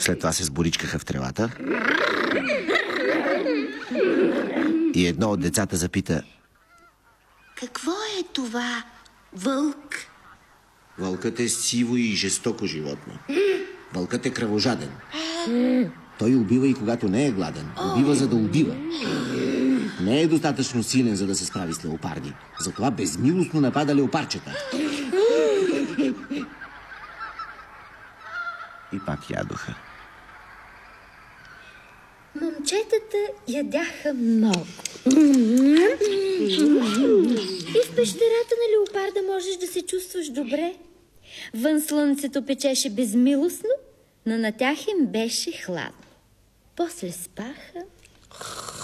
След това се сборичкаха в тревата. И едно от децата запита: какво е това, вълк? Вълкът е сиво и жестоко животно. Вълкът е кръвожаден. Той убива и когато не е гладен. Убива, за да убива. Не е достатъчно силен, за да се справи с леопарди. Затова безмилостно напада леопарчета. И пак ядоха. Момчетата ядяха много. И в пещерата на леопарда можеш да се чувстваш добре. Вън слънцето печеше безмилостно, но на тях им беше хладно. После спаха